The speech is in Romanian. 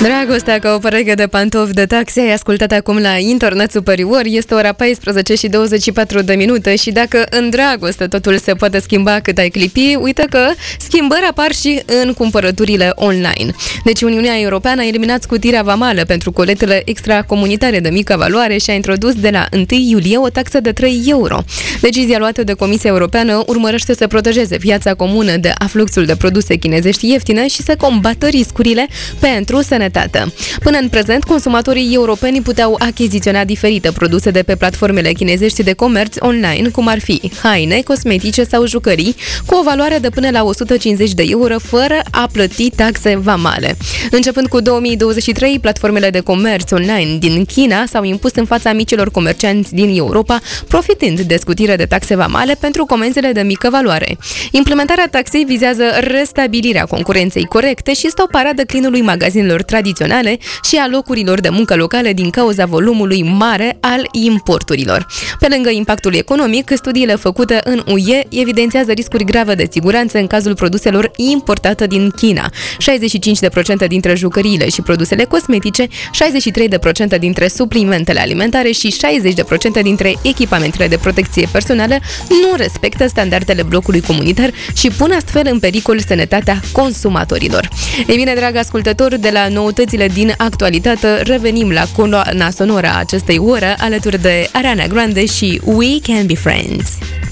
Dragostea ca o pereche de pantofi de taxi, ai ascultat acum la Internet Superior. Este ora 14 și 24 de minute și dacă în dragoste totul se poate schimba cât ai clipi, uite că schimbări apar și în cumpărăturile online. Deci Uniunea Europeană a eliminat scutirea vamală pentru coletele extracomunitare de mică valoare și a introdus de la 1 iulie o taxă de 3 euro. Decizia luată de Comisia Europeană urmărește să protejeze piața comună de afluxul de produse chinezești ieftine și să combată riscurile pentru sănătate. Până în prezent, consumatorii europeni puteau achiziționa diferite produse de pe platformele chinezești de comerț online, cum ar fi haine, cosmetice sau jucării, cu o valoare de până la 150 de euro, fără a plăti taxe vamale. Începând cu 2023, platformele de comerț online din China s-au impus în fața micilor comercianți din Europa, profitând de scutire de taxe vamale pentru comenzile de mică valoare. Implementarea taxei vizează restabilirea concurenței corecte și stoparea declinului magazinelor tradiționale și a locurilor de muncă locale din cauza volumului mare al importurilor. Pe lângă impactul economic, studiile făcute în UE evidențiază riscuri grave de siguranță în cazul produselor importate din China. 65% dintre jucăriile și produsele cosmetice, 63% dintre suplimentele alimentare și 60% dintre echipamentele de protecție personală nu respectă standardele blocului comunitar și pun astfel în pericol sănătatea consumatorilor. Ei bine, dragi ascultători, de la noutățile din actualitate revenim la coloana sonoră a acestei ore alături de Ariana Grande și We Can Be Friends.